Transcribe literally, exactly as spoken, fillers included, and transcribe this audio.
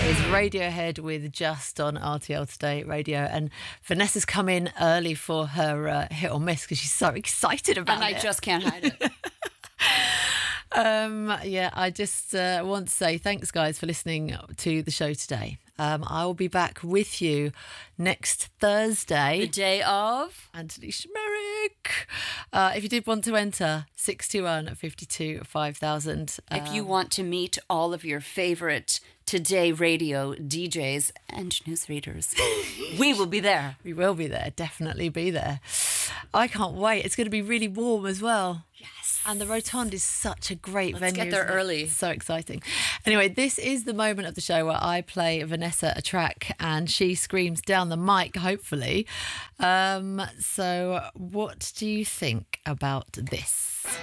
is Radiohead with Just on R T L Today Radio. And Vanessa's come in early for her uh, hit or miss because she's so excited about and it. And I just can't hide it. um, yeah, I just uh, want to say thanks, guys, for listening to the show today. Um, I will be back with you next Thursday. The day of Anthony Schmerich. Uh, if you did want to enter, six two one, five two, five thousand. Um, if you want to meet all of your favourite Today Radio D Js and newsreaders, we will be there. We will be there, definitely be there. I can't wait. It's going to be really warm as well. Yes. And the Rotonde is such a great Let's venue. get there early. So exciting. Anyway, this is the moment of the show where I play Vanessa a track and she screams down the mic, hopefully. Um, so what do you think about this?